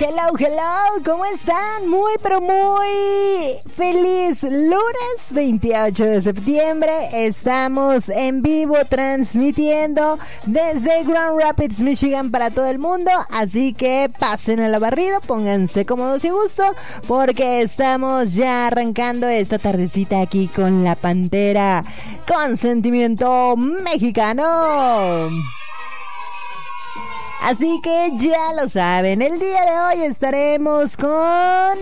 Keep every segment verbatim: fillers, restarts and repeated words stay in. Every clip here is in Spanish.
Hello, hello, ¿cómo están? Muy, pero muy feliz lunes veintiocho de septiembre. Estamos en vivo transmitiendo desde Grand Rapids, Michigan para todo el mundo. Así que pasen a la barrida, pónganse cómodos y gusto, porque estamos ya arrancando esta tardecita aquí con la Pantera con sentimiento mexicano. Así que ya lo saben, el día de hoy estaremos con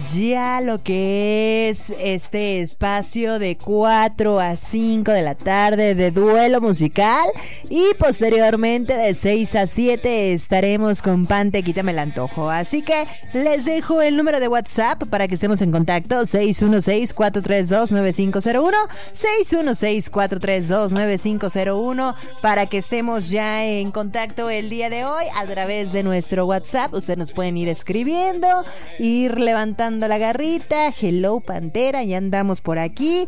ya lo que es este espacio de cuatro a cinco de la tarde de duelo musical, y posteriormente de seis a siete estaremos con Pante, quítame el antojo. Así que les dejo el número de WhatsApp para que estemos en contacto: seis uno seis, cuatro tres dos, nueve cinco cero uno, seis uno seis, cuatro tres dos, nueve cinco cero uno, para que estemos ya en contacto el día de hoy. A través de nuestro WhatsApp ustedes nos pueden ir escribiendo, ir levantando la garrita. Hello Pantera, ya andamos por aquí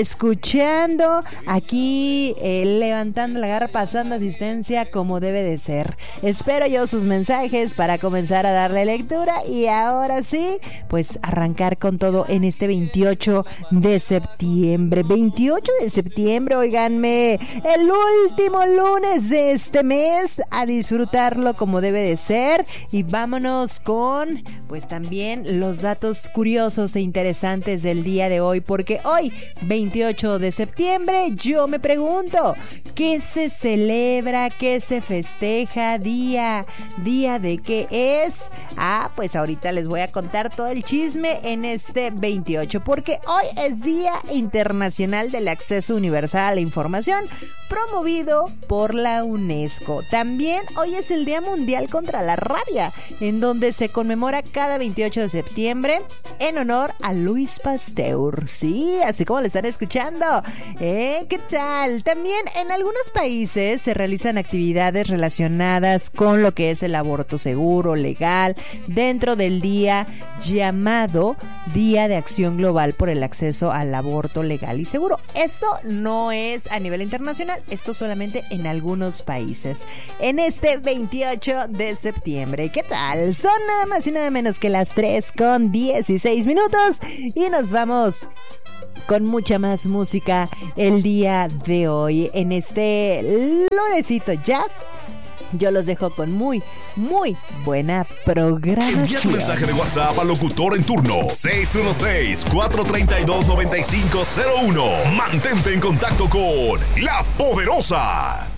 escuchando, aquí eh, levantando la garra, pasando asistencia como debe de ser. Espero yo sus mensajes para comenzar a darle lectura, y ahora sí, pues arrancar con todo en este veintiocho de septiembre. veintiocho de septiembre, oiganme, el último lunes de este mes, a disfrutar como debe de ser. Y vámonos con pues también los datos curiosos e interesantes del día de hoy, porque hoy veintiocho de septiembre yo me pregunto, ¿qué se celebra? ¿Qué se festeja? Día, día de qué es. Ah, pues ahorita les voy a contar todo el chisme en este veintiocho, porque hoy es Día Internacional del Acceso Universal a la Información, promovido por la UNESCO. También hoy es el Día Mundial contra la Rabia, en donde se conmemora cada veintiocho de septiembre en honor a Louis Pasteur. Sí, así como lo están escuchando. ¿Eh? ¿Qué tal? También en algunos países se realizan actividades relacionadas con lo que es el aborto seguro, legal, dentro del día llamado Día de Acción Global por el Acceso al Aborto Legal y Seguro. Esto no es a nivel internacional, esto solamente en algunos países. En este veintiocho de septiembre, ¿qué tal? Son nada más y nada menos que las tres con dieciséis minutos, y nos vamos con mucha más música el día de hoy. En este lunesito ya, yo los dejo con muy, muy buena programación. Envía tu mensaje de WhatsApp al locutor en turno seis uno seis, cuatro tres dos, nueve cinco cero uno. Mantente en contacto con La Poderosa.